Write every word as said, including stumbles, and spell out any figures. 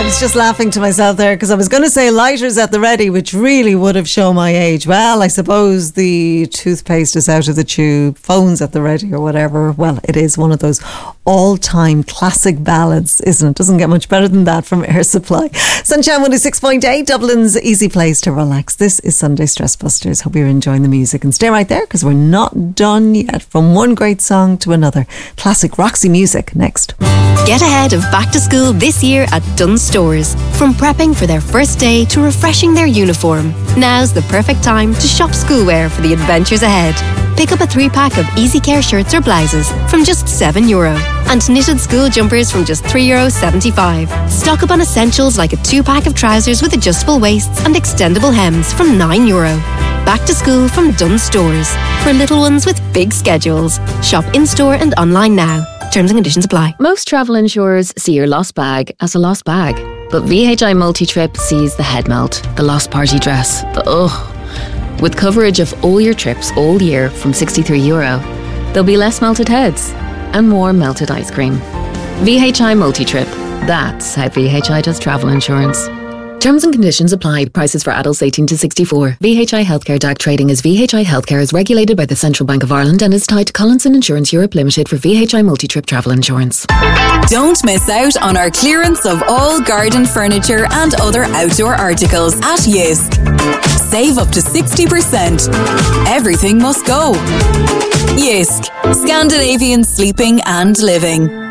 I was just laughing to myself there because I was going to say lighters at the ready, which really would have shown my age. Well, I suppose the toothpaste is out of the tube, phones at the ready or whatever. Well, it is one of those all-time classic ballads, isn't it? Doesn't get much better than that from Air Supply. Sunshine one oh six point eight, Dublin's easy place to relax. This is Sunday Stress Busters. Hope you're enjoying the music, and stay right there because we're not done yet. From one great song to another. Classic Roxy music next. Get ahead of back to school this year at Dunnes Stores. From prepping for their first day to refreshing their uniform, now's the perfect time to shop schoolwear for the adventures ahead. Pick up a three-pack of Easy Care shirts or blouses from just seven euro and knitted school jumpers from just three euro seventy-five. Stock up on essentials like a two-pack of trousers with adjustable waists and extendable hems from nine euro. Back to school from Dunnes Stores. For little ones with big schedules. Shop in-store and online now. Terms and conditions apply. Most travel insurers see your lost bag as a lost bag. But V H I Multi-Trip sees the head melt, the lost party dress, the ugh. With coverage of all your trips all year from sixty-three euro, there'll be less melted heads and more melted ice cream. V H I Multi-Trip. That's how V H I does travel insurance. Terms and conditions apply. Prices for adults eighteen to sixty-four. V H I Healthcare D A C trading as V H I Healthcare is regulated by the Central Bank of Ireland and is tied to Collinson Insurance Europe Limited for V H I Multi-Trip travel insurance. Don't miss out on our clearance of all garden furniture and other outdoor articles at Jysk. Save up to sixty percent. Everything must go. Jysk. Scandinavian sleeping and living.